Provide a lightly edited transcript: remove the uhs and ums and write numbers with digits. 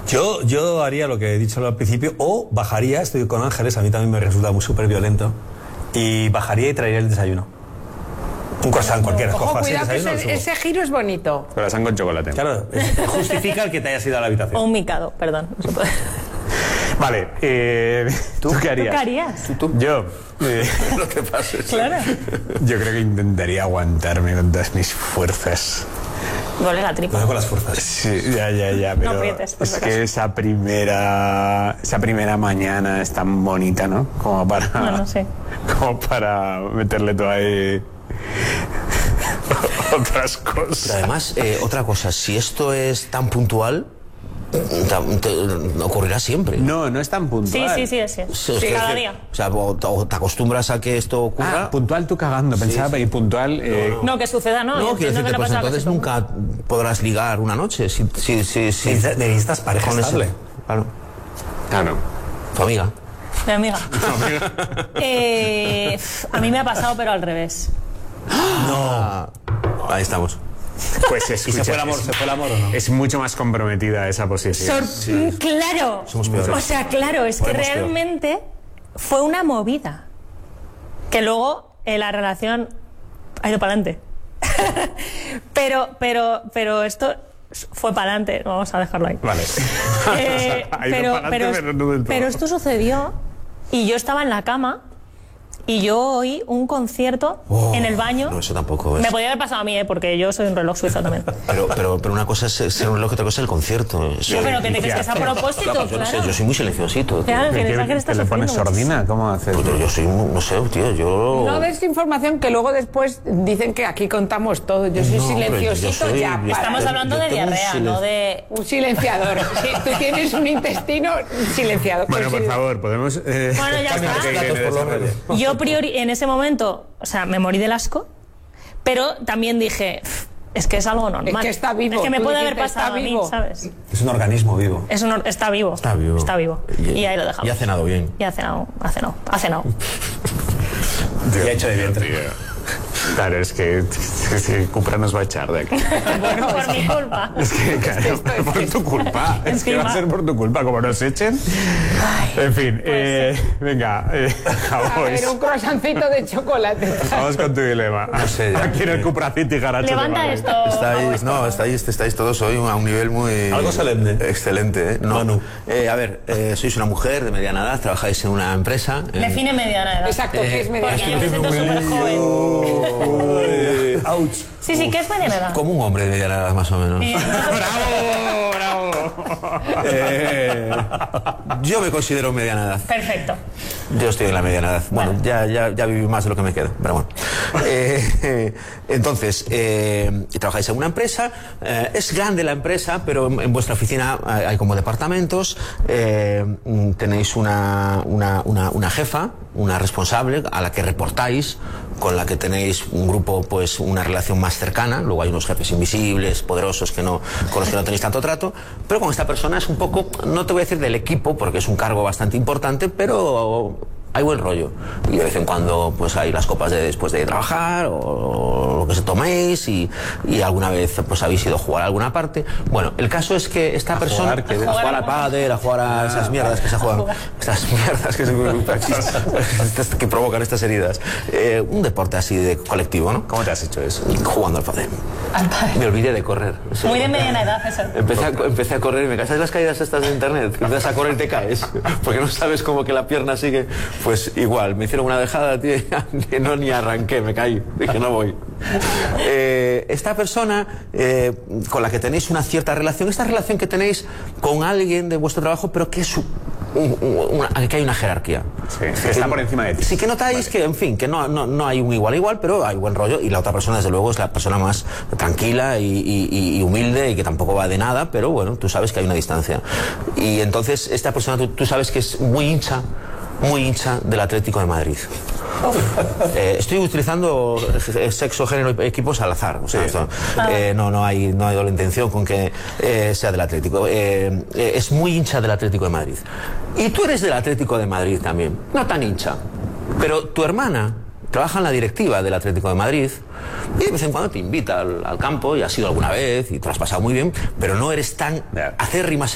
Yo haría lo que he dicho al principio, o bajaría, estoy con Ángeles, a mí también me resulta muy súper violento, y bajaría y traería el desayuno. Un croissant cualquiera. Ojo, cuidado que ese giro es bonito. Croissant con chocolate. Claro, justifica el que te hayas ido a la habitación. O un micado, perdón. Vale, ¿tú qué harías? ¿Tú qué harías? Yo. Lo que pasa es... Claro. Yo creo que intentaría aguantarme con todas mis fuerzas. Duele la tripa. Con las fuerzas. Sí, ya, pero No aprietes, por es si que esa primera mañana es tan bonita, ¿no? Como para... Bueno, sí. Como para meterle todo ahí... otras cosas. Pero además, otra cosa, si esto es tan puntual, ocurrirá siempre. No es tan puntual. Sí, así es. Sí, cada día. O sea, o te acostumbras a que esto ocurra. Ah, puntual tú cagando, pensaba, y puntual... No, que suceda, no. No, quiero decirte, pues entonces nunca podrás ligar una noche. Si necesitas pareja estable. Claro. Claro. Tu amiga. Mi amiga. A mí me ha pasado, pero al revés. No. Ahí estamos. Pues escucha, ¿Y se fue el amor o no? Es mucho más comprometida esa posición. Claro. Somos peores. O sea, claro, es que realmente fue una movida. Que luego la relación ha ido para adelante. pero esto fue para adelante. Vamos a dejarlo ahí. Vale. Pero esto sucedió y yo estaba en la cama. Y yo oí un concierto en el baño. No, eso tampoco es. Me podría haber pasado a mí, porque yo soy un reloj suizo también. Pero una cosa es ser un reloj, otra cosa es el concierto. No, pero que te crees que es a propósito, claro. Yo no sé, yo soy muy silenciosito. Claro, que Ángel está ¿Te le pones sufriendo sordina? ¿Cómo haces? Pues yo soy, no sé, tío, yo... No des información que luego después dicen que aquí contamos todo. Yo soy silenciosito ya. Estamos hablando de diarrea, no de... Un silenciador. Sí, tú tienes un intestino silenciado. Bueno, por favor, podemos... Bueno, ya está. Yo en ese momento, o sea, me morí del asco, pero también dije, es que es algo normal. Es que está vivo. Es que me Tú puede haber dijiste, pasado a mí, ¿sabes? Es un organismo vivo. Está vivo. Está vivo. Está vivo. Y ahí lo dejamos. Y ha cenado bien. Y ha cenado. Y ha hecho de vientre. Claro, es que Cupra nos va a echar de aquí. Bueno, por mi culpa. Es que, claro, por tu culpa. Es que va a ser por tu culpa, como nos echen. En fin, venga, A ver, un croissancito de chocolate. vamos con tu dilema. No sé, ya. Aquí en el Cupra City Garacho. Levanta esto. Estáis todos hoy a un nivel muy... Algo solemne. Excelente, ¿eh? No, Manu. A ver, sois una mujer de mediana edad, trabajáis en una empresa... Define mediana edad. Exacto, que es media. Porque yo me siento súper joven. Ouch. Sí, ¿qué es mediana edad? Como un hombre de mediana edad, más o menos. ¡Bravo! Yo me considero mediana edad. Perfecto. Yo estoy en la mediana edad. Bueno, ya viví más de lo que me queda, pero bueno. Entonces, trabajáis en una empresa, es grande la empresa, pero en vuestra oficina hay como departamentos, tenéis una jefa, una responsable a la que reportáis, con la que tenéis un grupo, pues una relación más cercana. Luego hay unos jefes invisibles, poderosos, con los que no tenéis tanto trato, pero con esta persona es un poco, no te voy a decir del equipo, porque es un cargo bastante importante, pero hay buen rollo. Y de vez en cuando pues hay las copas después de trabajar, o lo que se toméis, y alguna vez pues habéis ido a jugar a alguna parte. Bueno, el caso es que esta persona... A jugar al pádel, a jugar a esas mierdas que se juegan. Estas mierdas que provocan estas heridas. Un deporte así de colectivo, ¿no? ¿Cómo te has hecho eso? Jugando al pádel. Me olvidé de correr. Muy de mediana edad eso. Empecé a correr y me caes. ¿Sabes las caídas estas de internet? Que empiezas a correr y te caes. Porque no sabes cómo que la pierna sigue. Pues igual, me hicieron una dejada, tío, que no ni arranqué, me caí. Dije, no voy. Esta persona con la que tenéis una cierta relación, esta relación que tenéis con alguien de vuestro trabajo, pero que es que hay una jerarquía. Sí, que está por encima de ti. Sí, que notáis que, en fin, que no hay un igual, pero hay buen rollo, y la otra persona, desde luego, es la persona más tranquila y humilde, y que tampoco va de nada, pero bueno, tú sabes que hay una distancia. Y entonces esta persona, tú sabes que es muy hincha del Atlético de Madrid. Estoy utilizando sexo, género y equipos al azar. O sea, no hay doble intención con que sea del Atlético. Es muy hincha del Atlético de Madrid. Y tú eres del Atlético de Madrid también. No tan hincha. Pero tu hermana trabaja en la directiva del Atlético de Madrid y de vez en cuando te invita al campo, y has ido alguna vez y te lo has pasado muy bien, pero no eres tan acérrima